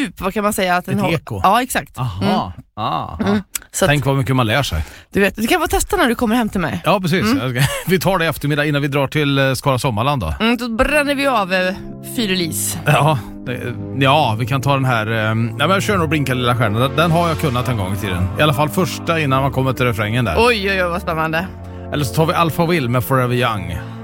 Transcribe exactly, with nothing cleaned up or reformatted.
djup, vad kan man säga? Att den ett har... eko? Ja, exakt. Aha, mm. aha. Mm. Så Tänk att, vad mycket man lär sig. du vet, du kan få testa när du kommer hem till mig. Ja, precis. Mm. Vi tar det i eftermiddag innan vi drar till eh, Skara Sommarland då. Mm, då bränner vi av eh, Fyrelis. Ja, det, ja, vi kan ta den här... Eh, ja, men kör nog Blinka lilla stjärna. Den, den har jag kunnat en gång i tiden. I alla fall första innan man kommer till refrängen där. Oj, oj, oj, vad spännande. Eller så tar vi Alpha Will med Forever Young.